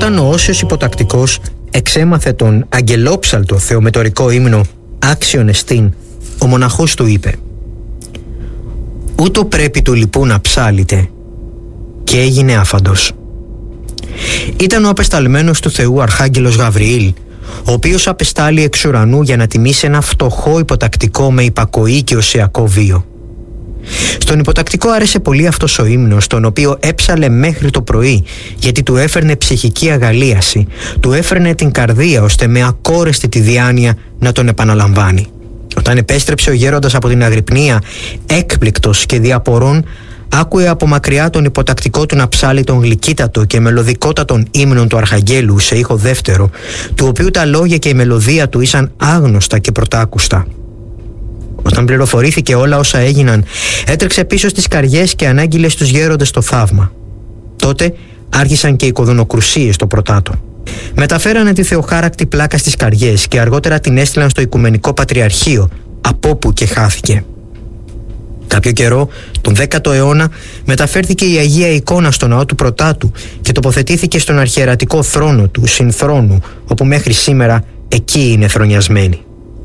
όταν ο Όσιος Υποτακτικός εξέμαθε τον αγγελόψαλτο θεομετωρικό ύμνο «Άξιον εστίν», ο μοναχός του είπε: «Ούτω πρέπει του λοιπού να ψάλετε», και έγινε άφαντος. Ήταν ο απεσταλμένος του Θεού Αρχάγγελος Γαβριήλ, ο οποίος απεστάλλει εξ ουρανού για να τιμήσει ένα φτωχό υποτακτικό με υπακοή και οσιακό βίο. Στον υποτακτικό άρεσε πολύ αυτός ο ύμνος, τον οποίο έψαλε μέχρι το πρωί, γιατί του έφερνε ψυχική αγαλίαση, του έφερνε την καρδία ώστε με ακόρεστη τη διάνοια να τον επαναλαμβάνει. Όταν επέστρεψε ο γέροντας από την αγρυπνία, έκπληκτος και διαπορών, άκουε από μακριά τον υποτακτικό του να ψάλει τον γλυκύτατο και μελωδικότατον ύμνον του Αρχαγγέλου σε ήχο δεύτερο, του οποίου τα λόγια και η μελωδία του ήσαν άγνωστα και πρωτάκουστα. Όταν πληροφορήθηκε όλα όσα έγιναν, έτρεξε πίσω στις καριές και ανάγγειλε στους γέροντες το θαύμα. Τότε άρχισαν και οι κοδωνοκρουσίες στο Πρωτάτο. Μεταφέρανε τη θεοχάρακτη πλάκα στις καριές και αργότερα την έστειλαν στο Οικουμενικό Πατριαρχείο, από όπου και χάθηκε. Κάποιο καιρό, τον 10ο αιώνα, μεταφέρθηκε η Αγία Εικόνα στο ναό του Πρωτάτου και τοποθετήθηκε στον αρχιερατικό θρόνο του Συνθρόνου, όπου μέχρι σήμερα εκεί είναι θρονιασμένη.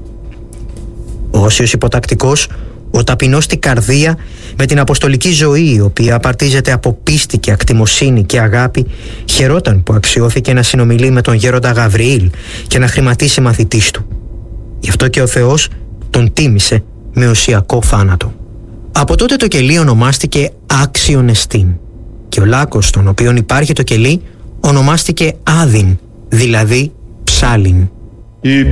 Ο Όσιος Υποτακτικός, ο ταπεινός στη καρδία, με την αποστολική ζωή, η οποία απαρτίζεται από πίστη και ακτιμοσύνη και αγάπη, χαιρόταν που αξιώθηκε να συνομιλεί με τον γέροντα Γαβριήλ και να χρηματίσει μαθητής του. Γι' αυτό και ο Θεός τον τίμησε με οσιακό θάνατο. Από τότε το κελί ονομάστηκε Άξιον εστίν και ο λάκκος στον οποίον υπάρχει το κελί ονομάστηκε Άδειν, δηλαδή ψάλιν.